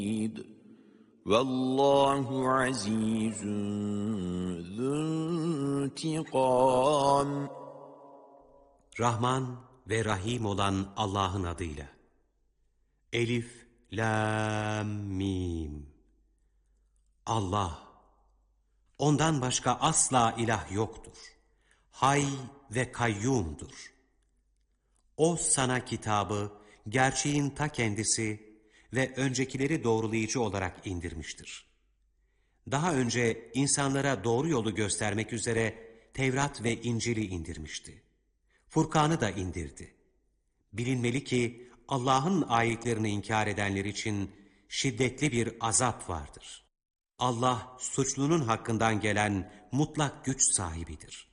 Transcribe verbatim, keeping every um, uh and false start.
Vallahu azizun zuntikam. Rahman ve Rahim olan Allah'ın adıyla. Elif, Lam, Mim. Allah, ondan başka asla ilah yoktur. Hay ve kayyumdur. O sana kitabı, gerçeğin ta kendisi ve öncekileri doğrulayıcı olarak indirmiştir. Daha önce insanlara doğru yolu göstermek üzere Tevrat ve İncil'i indirmişti. Furkan'ı da indirdi. Bilinmeli ki Allah'ın ayetlerini inkar edenler için şiddetli bir azap vardır. Allah suçlunun hakkından gelen mutlak güç sahibidir.